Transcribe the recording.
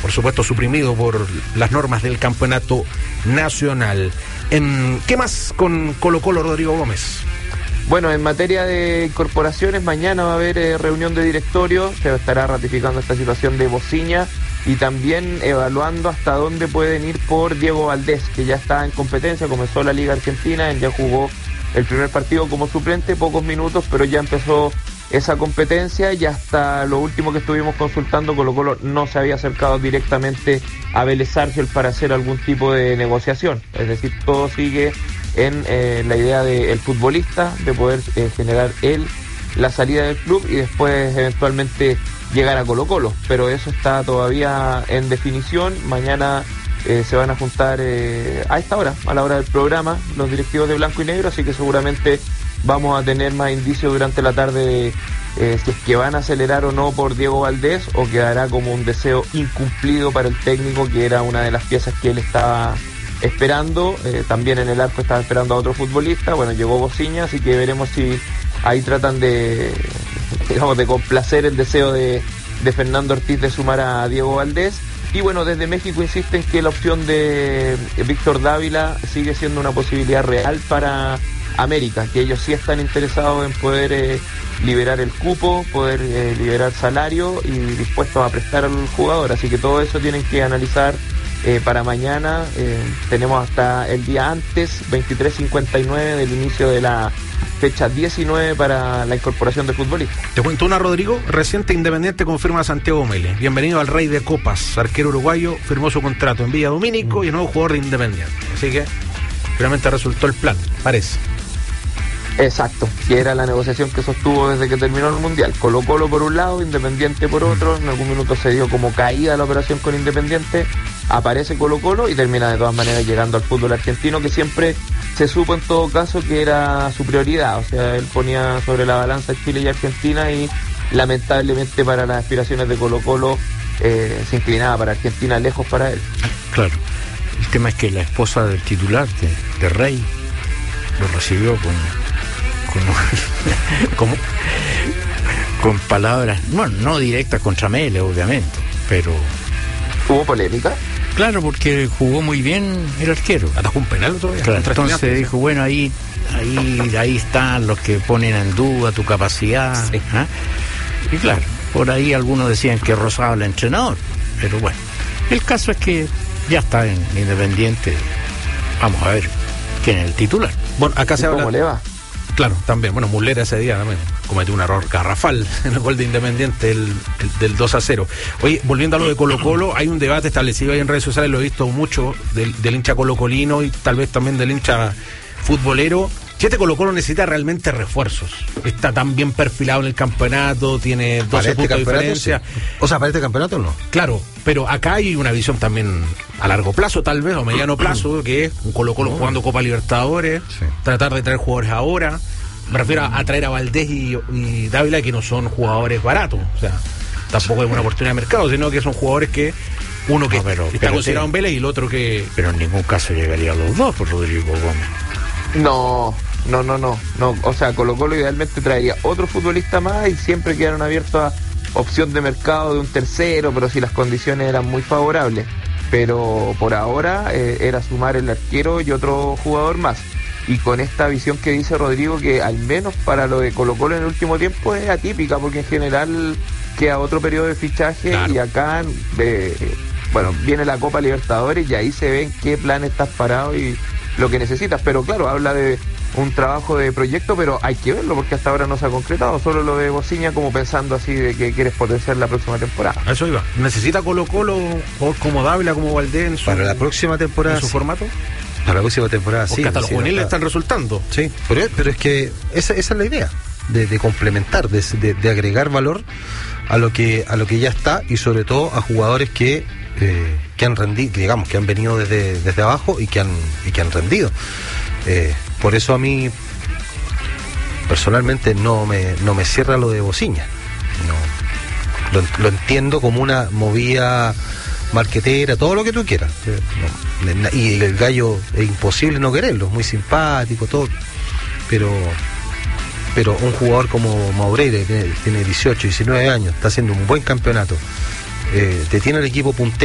por supuesto suprimido por las normas del campeonato nacional. ¿Qué más con Colo-Colo, Rodrigo Gómez? Bueno, en materia de incorporaciones, mañana va a haber reunión de directorio, se estará ratificando esta situación de Bociña y también evaluando hasta dónde pueden ir por Diego Valdés, que ya está en competencia, comenzó la Liga Argentina, ya jugó el primer partido como suplente, pocos minutos, pero ya empezó esa competencia y hasta lo último que estuvimos consultando, Colo-Colo no se había acercado directamente a Vélez Sarsfield para hacer algún tipo de negociación, es decir, todo sigue en la idea del futbolista, de poder generar él la salida del club y después eventualmente llegar a Colo-Colo, pero eso está todavía en definición. Mañana se van a juntar a esta hora, a la hora del programa, los directivos de Blanco y Negro, así que seguramente vamos a tener más indicios durante la tarde de si es que van a acelerar o no por Diego Valdés o quedará como un deseo incumplido para el técnico, que era una de las piezas que él estaba esperando. También en el arco estaba esperando a otro futbolista, bueno, llegó Bociña, así que veremos si ahí tratan de complacer el deseo de Fernando Ortiz de sumar a Diego Valdés. Y bueno, desde México insisten que la opción de Víctor Dávila sigue siendo una posibilidad real para América, que ellos sí están interesados en poder liberar el cupo, poder liberar salario y dispuestos a prestar al jugador, así que todo eso tienen que analizar para mañana. Tenemos hasta el día antes, 23:59 del inicio de la fecha 19 para la incorporación de futbolistas. Te cuento una, Rodrigo. Reciente Independiente confirma a Santiago Mélez. Bienvenido al Rey de Copas. Arquero uruguayo, firmó su contrato en Villa Domínico y es nuevo jugador de Independiente. Así que finalmente resultó el plan, parece. Exacto, que era la negociación que sostuvo desde que terminó el Mundial. Colo-Colo por un lado, Independiente por otro. En algún minuto se dio como caída la operación con Independiente. Aparece Colo-Colo y termina de todas maneras llegando al fútbol argentino, que siempre se supo en todo caso que era su prioridad. O sea, él ponía sobre la balanza Chile y Argentina y lamentablemente para las aspiraciones de Colo-Colo se inclinaba para Argentina, lejos para él. Claro, el tema es que la esposa del titular de Rey lo recibió con palabras, bueno, no directas contra Mele, obviamente, pero... ¿Hubo polémica? Claro, porque jugó muy bien el arquero. Atajó un penal otro día. Claro, entonces dijo, bueno, ahí están los que ponen en duda tu capacidad. Sí. ¿Ah? Y claro, por ahí algunos decían que rozaba al entrenador, pero bueno, el caso es que ya está en Independiente. Vamos a ver quién es el titular. Bueno, acá se habla... ¿Cómo le va? Claro, también. Bueno, Muslera ese día también cometió un error garrafal en el gol de Independiente, el del 2-0. Oye, volviendo a lo de Colo-Colo, hay un debate establecido ahí en redes sociales, lo he visto mucho, del hincha colocolino y tal vez también del hincha futbolero. Si este Colo-Colo necesita realmente refuerzos, está tan bien perfilado en el campeonato, tiene 12 puntos de diferencia. Sí. O sea, para este campeonato no. Claro, pero acá hay una visión también a largo plazo, tal vez, o mediano plazo, que es un Colo-Colo jugando Copa Libertadores, tratar de traer jugadores ahora. Me refiero a traer a Valdés y Dávila, que no son jugadores baratos, o sea, tampoco es una oportunidad de mercado, sino que son jugadores que uno que está considerado en Vélez y el otro que... Pero en ningún caso llegaría a los dos por Rodrigo Gómez. No, o sea, Colo-Colo idealmente traería otro futbolista más y siempre quedaron abiertos a opción de mercado de un tercero, pero si las condiciones eran muy favorables. Pero por ahora era sumar el arquero y otro jugador más. Y con esta visión que dice Rodrigo, que al menos para lo de Colo-Colo en el último tiempo es atípica, porque en general queda otro periodo de fichaje, claro. Y acá viene la Copa Libertadores y ahí se ve en qué plan estás parado y lo que necesitas. Pero claro, habla de un trabajo de proyecto, pero hay que verlo porque hasta ahora no se ha concretado, solo lo de Bociña como pensando así de que quieres potenciar la próxima temporada. A eso iba. ¿Necesita Colo-Colo como Dávila, como Valdés para la próxima temporada? ¿En su formato? Para la próxima temporada, porque sí. Hasta los juveniles están resultando. Sí, pero es que esa es la idea, de complementar, de agregar valor a lo que ya está y sobre todo a jugadores que han rendido, digamos, que han venido desde abajo y que han rendido. Por eso a mí personalmente no me cierra lo de Bociña. No, lo entiendo como una movida marquetera, todo lo que tú quieras. Y el gallo es imposible no quererlo, muy simpático, todo. Pero un jugador como Maureira, que tiene 18, 19 años, está haciendo un buen campeonato, te tiene el equipo puntero.